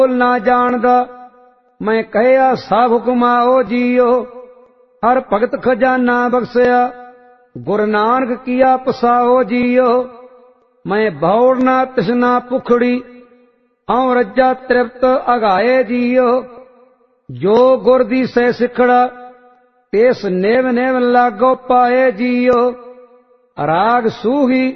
ना जानदा मैं कहया सब हुक्म आओ जियो। हर भगत खजाना बख्शया गुरु नानक किया पसाओ जियो। मैं भौड़ ना तृष्णा भुखड़ी आऊं रज्जा तृप्त अगाए जियो। जो गुर दी सह सिखड़ा तेस नेव नेव लागो पाए जियो। राग सूही